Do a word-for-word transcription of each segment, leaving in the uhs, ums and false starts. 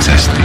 cesti.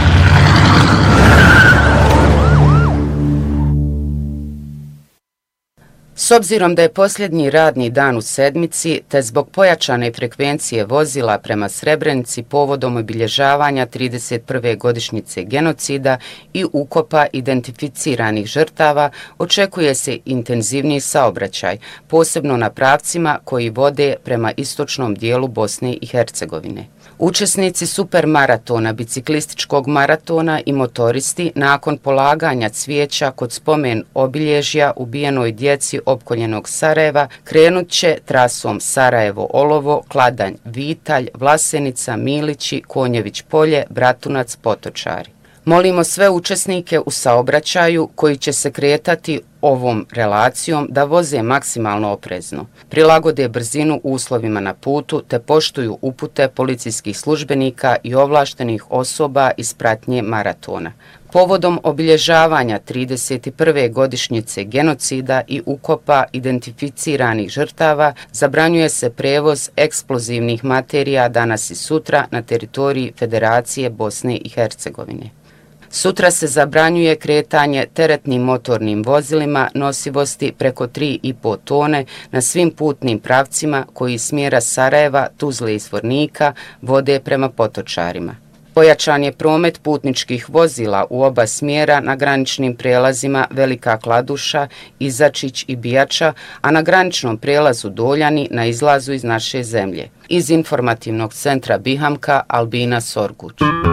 S obzirom da je posljednji radni dan u sedmici, te zbog pojačane frekvencije vozila prema Srebrenici povodom obilježavanja trideset prve godišnjice genocida i ukopa identificiranih žrtava, očekuje se intenzivniji saobraćaj, posebno na pravcima koji vode prema istočnom dijelu Bosne i Hercegovine. Učesnici supermaratona, biciklističkog maratona i motoristi nakon polaganja cvijeća kod spomen obilježja ubijenoj djeci opkoljenog Sarajeva krenut će trasom Sarajevo-Olovo, Kladanj, Vitalj, Vlasenica, Milići, Konjević polje, Bratunac, Potočari. Molimo sve učesnike u saobraćaju koji će se kretati ovom relacijom da voze maksimalno oprezno, prilagode brzinu uslovima na putu te poštuju upute policijskih službenika i ovlaštenih osoba iz pratnje maratona. Povodom obilježavanja trideset prve godišnjice genocida i ukopa identificiranih žrtava zabranjuje se prevoz eksplozivnih materija danas i sutra na teritoriji Federacije Bosne i Hercegovine. Sutra se zabranjuje kretanje teretnim motornim vozilima nosivosti preko tri i po tone na svim putnim pravcima koji iz smjera Sarajeva, Tuzle i Svornika vode prema Potočarima. Pojačan je promet putničkih vozila u oba smjera na graničnim prelazima Velika Kladuša, Izačić i Bijača, a na graničnom prelazu Doljani na izlazu iz naše zemlje. Iz informativnog centra Bihamka Albina Sorguć.